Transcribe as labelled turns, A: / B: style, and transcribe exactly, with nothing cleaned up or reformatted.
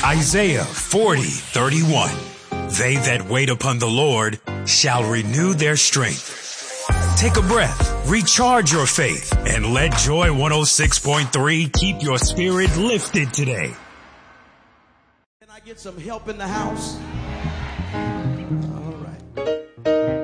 A: Isaiah forty thirty-one. They that wait upon the Lord shall renew their strength. Take a breath, recharge your faith, and let Joy one oh six point three keep your spirit lifted today.
B: Can I get some help in the house?